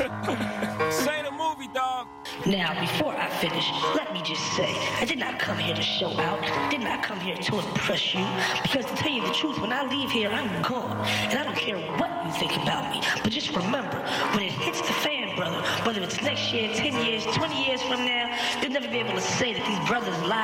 Say the movie, dog. Now, before I finish, let me just say, I did not come here to show out. I did not come here to impress you. Because to tell you the truth, when I leave here, I'm gone. And I don't care what you think about me. But just remember, when it hits the fan, brother, whether it's next year, 10 years, 20 years from now, you'll never be able to say that these brothers lied